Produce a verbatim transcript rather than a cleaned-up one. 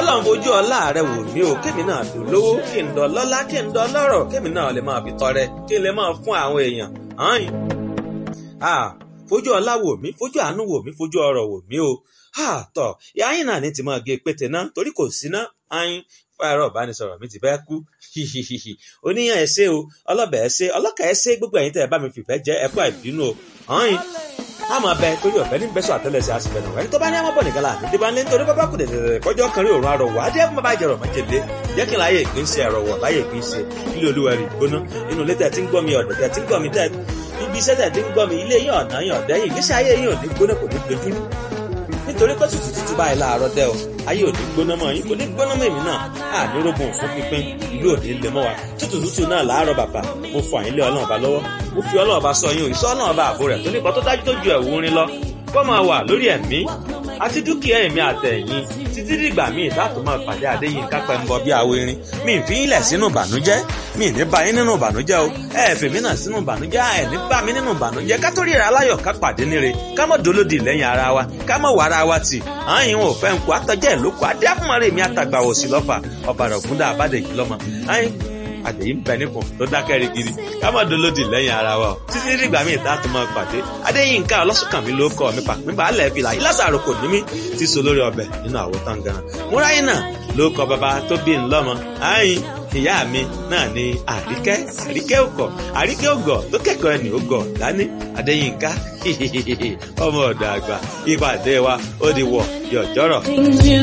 ọlọ́run fojú ọlá rẹ wò mí o kémi náà dùn lówó kí n dọ̀ lọ́lá kí n dọ̀ lọ́rọ̀ kémi náà lè máa fi tọrẹ kí n lè máa fún àwọn èèyàn hàn fojú ọlá wò mí fojú àánú wò mí fojú ọrọ̀ wò mí o tọ ìyá yín náà ní ti máa gé pété náà torí kò sí ná ayin fáyọrọ ìbánisọ̀rọ̀ mi ti fẹ́ kú oníyàn ẹ ṣé o ọlọ́bẹ ẹ ṣé ọlọ́kà ẹ ṣé gbogbo ẹ̀yin tẹ́ ẹ bá mi fìfẹ́ jẹ ẹ kú àìbínú o hàn àmọ́ abẹ torí ọ̀fẹ́ ní bẹ́sọ̀ àtẹ́lẹsẹ̀ àṣìfẹ́ náà ẹni tó bá ní àmọ́ bọ̀ nìkan láàbí tí bá ń lé nítorí bábá kù dẹ̀dẹ̀dẹ̀ kọjọ́ kan rí òun àrọ̀wọ̀ adé fún bàbá ìjẹrọ̀ mọ́jẹ̀lé jẹ́ kí n láyé ìpín ṣe ẹ̀rọ̀wọ̀ láyé ìpín ṣe ilé olúwa rí gbóná inú ilé tẹ̀ tí ń gbọ́ mi ọ̀dọ̀ tẹ̀ tí ń gbọ́ mi tẹ̀ ibi iṣẹ́ tẹ̀ tí ń gbọ́ mi ilé yín ọ̀nà yín ọ̀dẹ́ yìí ìgbésí ayé yín ò ní gbóná kò ní dojúrú nítorí pé tútù tútù báyìí láàárọ̀ dẹ́ o ayé ò ní gbóná mọ́ yín kò ní gbóná mọ́ èmi náà ànírógùn fún pínpín ìlú òní lè mọ́ wa tútù tútù náà láàárọ̀ bàbá mo fọ àyín lé ọlọ́run ọba lọ́wọ́ mo fi ọlọ́run ọba sọ yín òyìnbó ọlọ́run ọba àbò rẹ̀ tó nípa tó dájú tó ju ẹ̀wù orin lọ kó máa wà lórí ẹ̀mí àti dúkìá ẹ̀mí àtẹ̀yìn títí dìgbà míì láti máa pàdé Adéyínká Pẹ́ńbọ bí awo irin mi ì fi yín lẹ̀ sínú ìbànújẹ́ mi ì ní bá yín nínú ìbànújẹ́ o ẹ ẹ̀ fèmí náà sínú ìbànújẹ́ ẹ̀ ní bá mi nínú ìbànújẹ́ ká tó ríra aláyọ̀ ká pàdé níre ká mọ̀ dolódì lẹ́yìn ara wa ká mọ̀ wà ara wa tì àyìn ò fẹ́ nkù àtọ́jẹ́ ìlókù adé àfúnmọ́rẹ́ mi àtàgbàwò sí lọ́fà ọ̀bàrà ògúndà àbádẹ́jì lọ́mọ àyìn àdèyí ń bẹ nípò tó dákẹ́ rigiri ká má dolódì lẹ́yìn ara wa o títí dìgbà míì tá a tún máa pàdé Adéyínká Ọlọ́sùnkànmí ló kọ́ mi pàpín balẹ̀ fìlà ìlàsàrò kò ní mí ti so lórí ọbẹ̀ nínú àwo tangaran múráyìn náà ló kọ bàbá tó bí ń lọ́mọ àyìn ìyá mi náà ni Àríkẹ́ Àríkẹ́ òkọ̀ Àríkẹ́ ògọ̀ tó kẹ́kọ̀ọ́ ẹni ògọ̀ dání Adéyínká ọmọ ọ̀dọ̀ àgbà ìpàdé wa ó di wọ̀ yọ̀jọ́rọ̀.